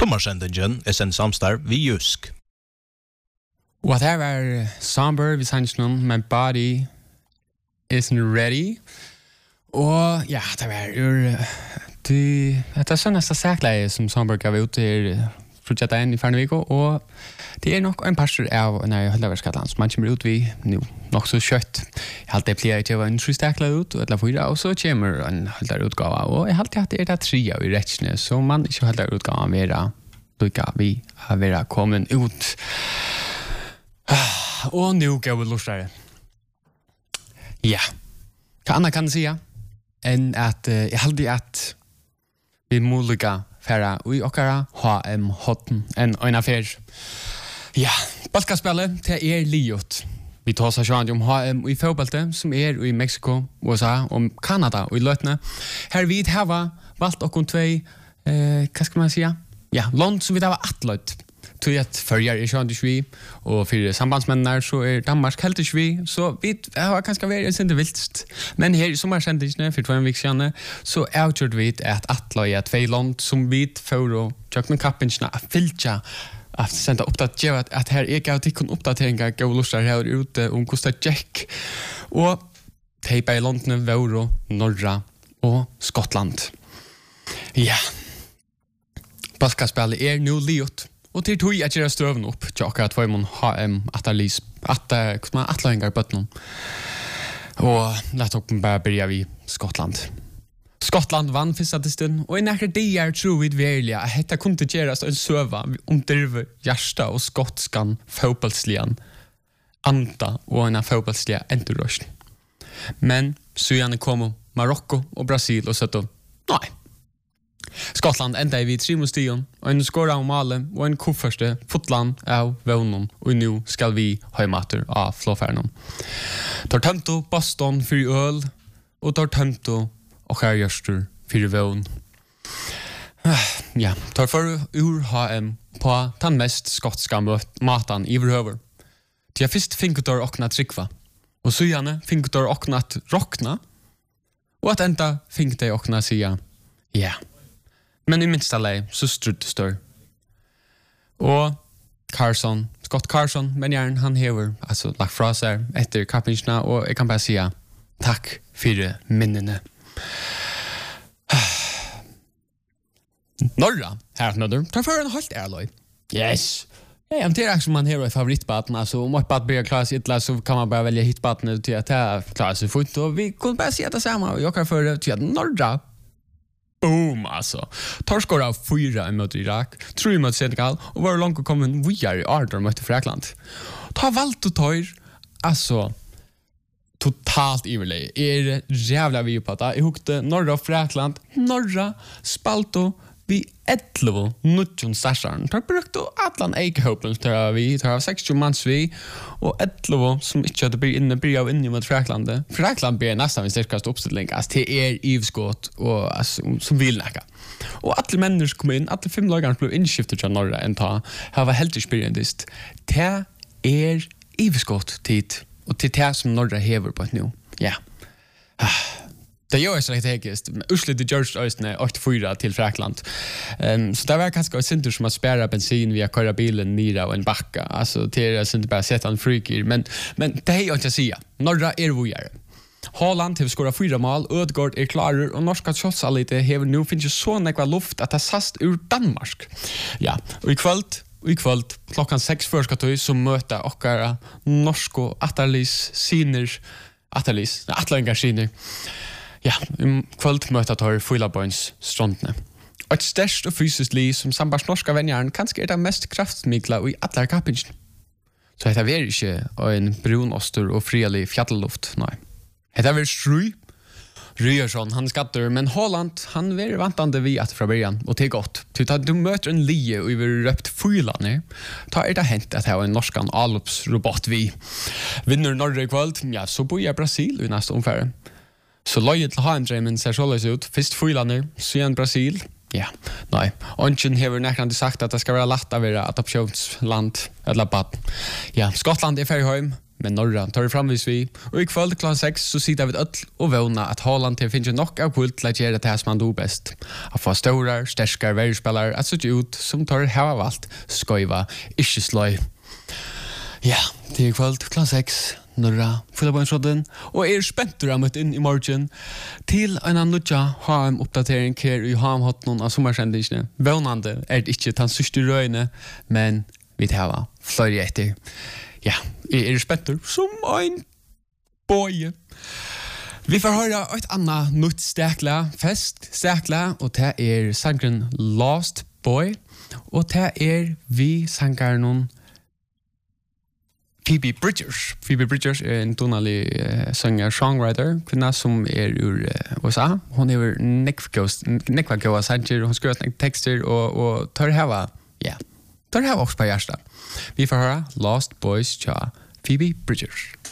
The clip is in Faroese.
Sommersendingen sen samstarv vi Jusk. Og det var Somber, vi sanns noen, My Body Isn't Ready. Og ja, det var det er sånn næsta sækleie som Somber gav ut til Projetta inn i Fernviko, og det nok en pastor av når Høldaverskatland som man kommer ut vi nå, nok så kjøtt. Jeg halte det pleier til å være en 3 sækleie ut, eller 4, og så kommer en Høldarutgave, og jeg halte at det er 3 i rettene, så man ikke Høldarutgave være lukka vi har vært kommet ut. Og nu går vi lustare. Ja. Hva annet kan jeg si? Enn at jeg halte at vi må lukka færa ui okkara HM-hotten enn en affær. Ja, balkaspillet til liot. Vi tar seg sjående om HM i fotballet som i Mexico, USA og Kanada og i løtene. Her vi har valgt okkur 2, hva skal man si? Ja, land som vi har atløyt. Til at førjar sjående vi, og for sambandsmennene så Danmark helt ikke vi, så vi har kanskje vært en sinde viltst. Men her i sommersendingene, for 2 uker siden, så avgjørte vi at atløy 2 land som vi får og tjøkken kappingsene er fylltja att sända uppdatera att här är jag tycker uppdateringar gå lustar här ute om Costa Jack och tejpa i London, Vårå, Norra och Skottland. Ja. Basketball är nu liot och till tog jag göra ströven upp till akkurat 2 mån HM atalis atlaingar bötnon. Och lät upp bara börja vi Skottland. Skottland vann första stund och i nära dagar tror vi verkligen att detta kunde göras en söva om derve hjärsta och skottskan fotbollsligan anta och en fotbollsliga enterrush. Men så gärna kom Marocko och Brasil och så då nej. Skottland enda vid 3-0 och en skora av Malen och en kofferste fotland av Vånon och nu ska vi hemmater av Flåfärnon. Tar Tönto Boston för öl och tar Tönto och här görstur för Vån. Ja, tar för ur HM på den mest skotska matan i över. Till jag först finkutor okna tryckva och så gärna finkutor okna att rockna och att enda finkte okna säga ja. Men i minsta lei så struttstör. Och Scott Carson, men gärna han hever alltså lagt fra seg efter kappingsna och jag kan bara säga tack för minnene. Norra, här nöder, tar för en halt ärloj. Yes. Ja, det är som man har ett favoritbatten, alltså om ett batt blir klass ytla så kan man bara välja hitbatten till att det klarar sig fort och vi kunde bara se det samma och jag kan för till att Norra boom, alltså. Torskor av 4 mot Irak, 3 mot Senegal och var långt kommen vidare i 18 mot Frakland. Ta valt och tar, alltså, totalt iverlig. Jävla vi på det. Jag hukte norra och Frakland, norra, spalto, vi 11 nutjon stasjon. Tar brukt och atlan eikehopens tar 60 mans vi och 11 som inte hade blivit inne börja inne mot Frakland. Frakland blir nästan en starkast uppställning alltså till ivskott och alltså, som vill näka. Och alla människor kom in, alla 5 lagarna blev inskiftet till norra en ta. Här var helt experienced. Det är ivskott tid och till det som norra hever på ett nu. Ja. Det gör så lite hekist. Uslet i George Östne 8-4 till Frakland. Så det var kanske ett synder som att spärra bensin via köra bilen nira och en backa. Alltså det är synder bara sätta en freaker. Men det är inte att säga. Norra är vojare. Haaland har skorat 4 mål, Ødegaard är klarer och norska tjotsalite har nu finns så nekva luft att det sast ur Danmark. Ja, och i kväll klockan 6 förskattöj så möter okkara norsko Atalis siner Atlaingar siner. Ja, kväll möter tar Fullabøyns strandne. Ett størst og fysiskt liv som sambars norska vänjaren kanske är det mest kraftmikla i alla kappingen. Så det är inte en brunostor och frilig fjälluft, nej. Det är strui. Ryerson, han skattar, men Haaland, han är vantande vid att från början, och det är gott. Till att du möter en lie och vi röpt fylan, då är det hänt att ha en norskan allopsrobot vi. Vinner norra i kväll, ja, så bor jag Brasil i nästa omfärd. Så löjet till HM-dreamen ser så ut. Först fylan, sen Brasil. Ja, nej. Ongen har nästan sagt att det ska vara lätt att vara adoptionsland eller bad. Ja, Skottland är färgheim. men Norra tar framvis vi. Och i kväll klockan 6 så sitter vi öll och våna att Haaland till finns nog av kult att göra det som han do bäst. Att få stora, starka världsspelare att se ut som tar hela valt skojva, inte slöj. Ja, det är kväll klockan 6. Norra fotbollsrodden och spänt rammet in i morgon till en annan HM-uppdatering här i HM-hot någon av sommarsändningen. Vånande det inte den sista röjne, men vi tar flera efter. Ja, spänt som en boy. Vi får höra ett annat nytt stäkla och det är sangren Lost Boy och det är vi sangar någon Phoebe Bridgers en tonally singer-songwriter, kvinna som ur USA. Hon nekva gåa sanger, hon skriver texter och tar hava också på hjärsta. Vi får höra Lost Boys tja Phoebe Bridgers.